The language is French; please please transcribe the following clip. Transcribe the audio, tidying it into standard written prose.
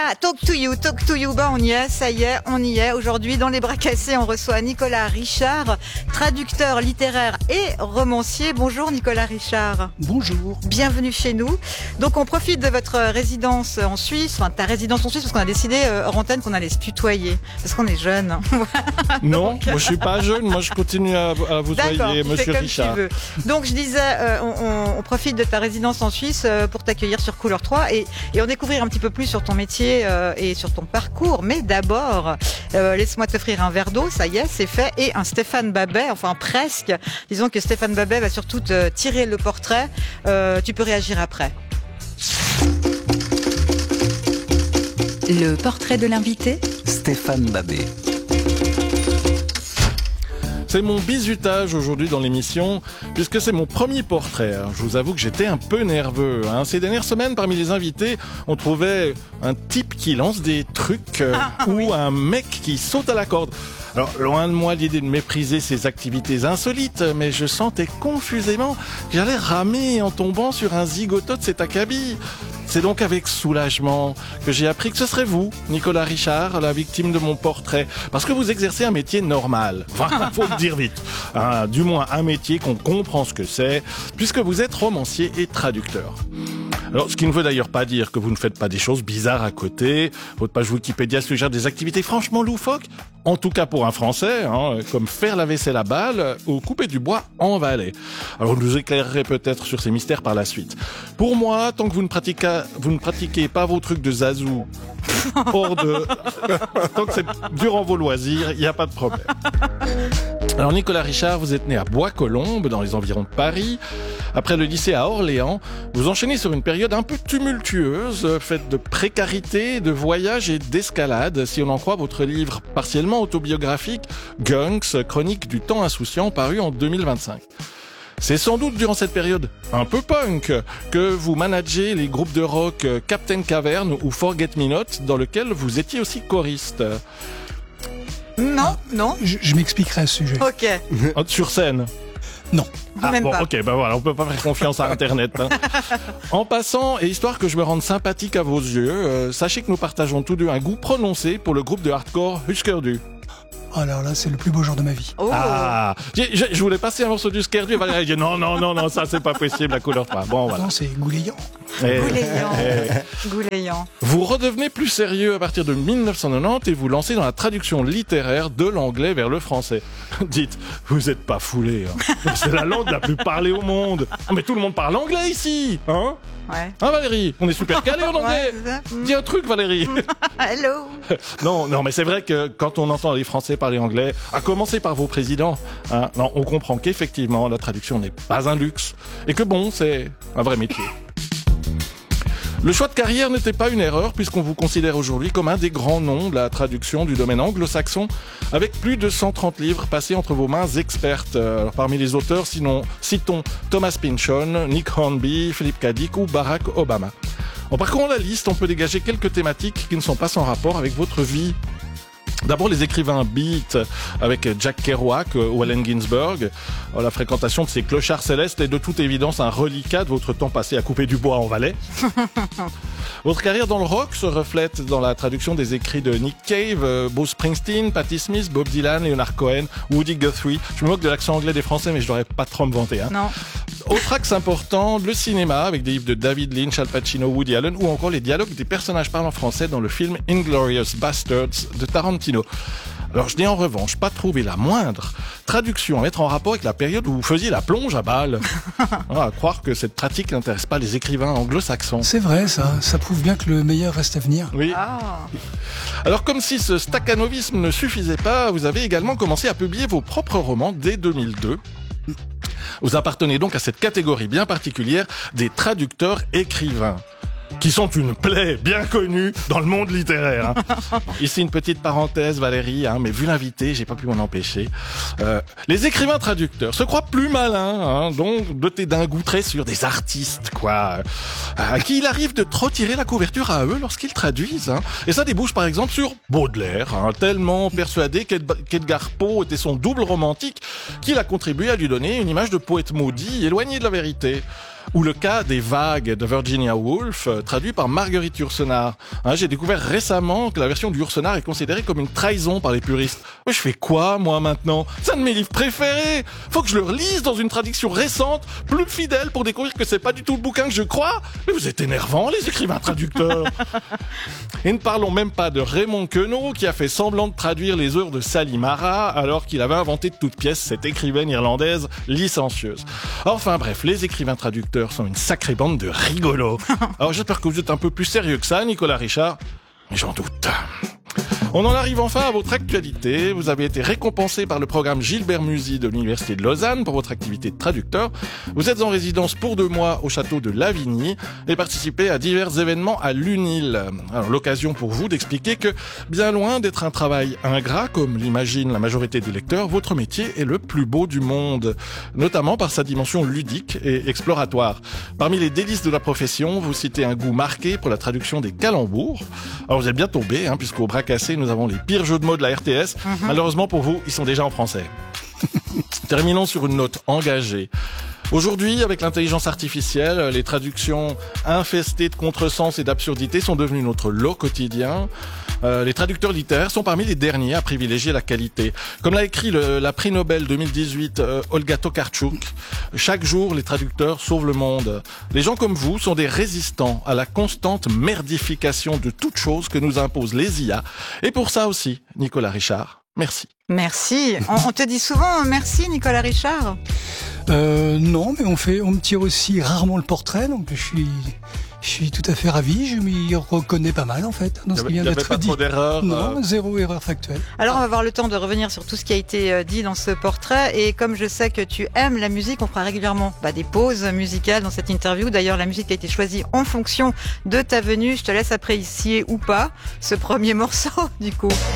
Voilà, Talk to You, on y est, ça y est, on y est. Aujourd'hui, dans Les Bras Cassés, on reçoit Nicolas Richard, traducteur littéraire et romancier. Bonjour Nicolas Richard. Bonjour. Bienvenue chez nous. Donc on profite de votre résidence en Suisse, enfin ta résidence en Suisse, parce qu'on a décidé hors antenne qu'on allait se tutoyer, parce qu'on est jeunes. Non, moi je suis pas jeune, moi je continue à vous soigner, Monsieur Richard. Donc je disais, on profite de ta résidence en Suisse pour t'accueillir sur Couleur 3 et en découvrir un petit peu plus sur ton métier et sur ton parcours. Mais d'abord, laisse-moi t'offrir un verre d'eau, ça y est, c'est fait, et un Stéphane Babet, enfin presque. Disons que Stéphane Babet va surtout te tirer le portrait. Tu peux réagir après. Le portrait de l'invité, Stéphane Babet. C'est mon bizutage aujourd'hui dans l'émission, puisque c'est mon premier portrait. Alors, je vous avoue que j'étais un peu nerveux. Ces dernières semaines, parmi les invités, on trouvait un type qui lance des trucs ou un mec qui saute à la corde. Alors, loin de moi l'idée de mépriser ces activités insolites, mais je sentais confusément que j'allais ramer en tombant sur un zigoto de cet acabit. C'est donc avec soulagement que j'ai appris que ce serait vous, Nicolas Richard, la victime de mon portrait. Parce que vous exercez un métier normal. Enfin, faut le dire vite. Du moins, un métier qu'on comprend ce que c'est, puisque vous êtes romancier et traducteur. Alors, ce qui ne veut d'ailleurs pas dire que vous ne faites pas des choses bizarres à côté. Votre page Wikipédia suggère des activités franchement loufoques, en tout cas pour un Français, comme faire la vaisselle à balles ou couper du bois en Valais. Alors, vous nous éclairerez peut-être sur ces mystères par la suite. Pour moi, tant que vous ne pratiquez pas vos trucs de zazou, tant que c'est durant vos loisirs, il n'y a pas de problème. Alors Nicolas Richard, vous êtes né à Bois-Colombes, dans les environs de Paris. Après le lycée à Orléans, vous enchaînez sur une période un peu tumultueuse, faite de précarité, de voyages et d'escalade, si on en croit votre livre partiellement autobiographique, Gunks, chronique du temps insouciant, paru en 2025. C'est sans doute durant cette période un peu punk que vous managez les groupes de rock Captain Cavern ou Forget Me Not, dans lequel vous étiez aussi choriste. Non. Je m'expliquerai à ce sujet. Ok. Sur scène? Non. Même pas. Ok, voilà, on peut pas faire confiance à Internet. En passant, et histoire que je me rende sympathique à vos yeux, sachez que nous partageons tous deux un goût prononcé pour le groupe de hardcore Husker Du. Alors là, c'est le plus beau jour de ma vie. Oh. Je voulais passer un morceau du Husker Du, et Valérie dit non, ça c'est pas possible, la couleur 3. Bon, voilà. Non, c'est goulayant. Goulayant. Vous redevenez plus sérieux à partir de 1990 et vous lancez dans la traduction littéraire de l'anglais vers le français. Dites, vous êtes pas foulés. C'est la langue la plus parlée au monde. Mais tout le monde parle anglais ici, hein? Ouais. Valérie, on est super calés en anglais. Ouais, Dis un truc, Valérie. Hello. Non, mais c'est vrai que quand on entend les Français parler anglais, à commencer par vos présidents, on comprend qu'effectivement la traduction n'est pas un luxe et que c'est un vrai métier. Le choix de carrière n'était pas une erreur puisqu'on vous considère aujourd'hui comme un des grands noms de la traduction du domaine anglo-saxon avec plus de 130 livres passés entre vos mains expertes. Alors, parmi les auteurs, citons Thomas Pynchon, Nick Hornby, Philip K. Dick ou Barack Obama. En parcourant la liste, on peut dégager quelques thématiques qui ne sont pas sans rapport avec votre vie. D'abord les écrivains beat avec Jack Kerouac ou Allen Ginsberg. La fréquentation de ces clochards célestes est de toute évidence un reliquat de votre temps passé à couper du bois en Valais. Votre carrière dans le rock se reflète dans la traduction des écrits de Nick Cave, Bruce Springsteen, Patti Smith, Bob Dylan, Leonard Cohen, Woody Guthrie. Je me moque de l'accent anglais des Français, mais je devrais pas trop me vanter. Non. Autre axe important, le cinéma, avec des livres de David Lynch, Al Pacino, Woody Allen, ou encore les dialogues des personnages parlant français dans le film Inglourious Basterds de Tarantino. Alors je n'ai en revanche pas trouvé la moindre traduction à mettre en rapport avec la période où vous faisiez la plonge à balles. À croire que cette pratique n'intéresse pas les écrivains anglo-saxons. C'est vrai, ça prouve bien que le meilleur reste à venir. Oui. Alors comme si ce staccanovisme ne suffisait pas, vous avez également commencé à publier vos propres romans dès 2002. Vous appartenez donc à cette catégorie bien particulière des traducteurs écrivains, qui sont une plaie bien connue dans le monde littéraire. Ici une petite parenthèse, Valérie, mais vu l'invité, j'ai pas pu m'en empêcher. Les écrivains traducteurs se croient plus malins, donc dotés d'un goût très sûr des artistes, à qui il arrive de trop tirer la couverture à eux lorsqu'ils traduisent. Et ça débouche par exemple sur Baudelaire, tellement persuadé qu'Edgar Poe était son double romantique qu'il a contribué à lui donner une image de poète maudit éloigné de la vérité. ou le cas des vagues de Virginia Woolf, traduit par Marguerite Yourcenar. J'ai découvert récemment que la version du Yourcenar est considérée comme une trahison par les puristes. Mais je fais quoi, moi, maintenant? C'est un de mes livres préférés. Faut que je le relise dans une traduction récente, plus fidèle, pour découvrir que c'est pas du tout le bouquin que je crois. Mais vous êtes énervants, les écrivains traducteurs. Et ne parlons même pas de Raymond Queneau, qui a fait semblant de traduire les œuvres de Sally Mara, alors qu'il avait inventé de toutes pièces cette écrivaine irlandaise licencieuse. Enfin bref, les écrivains traducteurs sont une sacrée bande de rigolos. Alors j'espère que vous êtes un peu plus sérieux que ça, Nicolas Richard, mais j'en doute. On en arrive enfin à votre actualité. Vous avez été récompensé par le programme Gilbert Musy de l'Université de Lausanne pour votre activité de traducteur. Vous êtes en résidence pour 2 mois au château de Lavigny et participez à divers événements à l'UNIL. Alors l'occasion pour vous d'expliquer que, bien loin d'être un travail ingrat, comme l'imaginent la majorité des lecteurs, votre métier est le plus beau du monde, notamment par sa dimension ludique et exploratoire. Parmi les délices de la profession, vous citez un goût marqué pour la traduction des calembours. Alors vous êtes bien tombé, puisqu'au bras cassé, nous avons les pires jeux de mots de la RTS. Malheureusement pour vous, ils sont déjà en français. Terminons sur une note engagée. Aujourd'hui, avec l'intelligence artificielle, les traductions infestées de contresens et d'absurdités sont devenues notre lot quotidien. Les traducteurs littéraires sont parmi les derniers à privilégier la qualité. Comme l'a écrit la prix Nobel 2018 Olga Tokarczuk, chaque jour les traducteurs sauvent le monde. Les gens comme vous sont des résistants à la constante merdification de toutes choses que nous imposent les IA. Et pour ça aussi, Nicolas Richard, merci. Merci. On te dit souvent merci, Nicolas Richard? Non, mais on me tire aussi rarement le portrait, donc je suis tout à fait ravi. Je m'y reconnais pas mal, en fait, dans ce qui vient d'être dit. Il n'y avait pas trop d'erreurs. Non, zéro erreur factuelle. Alors, on va avoir le temps de revenir sur tout ce qui a été dit dans ce portrait. Et comme je sais que tu aimes la musique, on fera régulièrement des pauses musicales dans cette interview. D'ailleurs, la musique a été choisie en fonction de ta venue. Je te laisse apprécier ou pas ce premier morceau, du coup.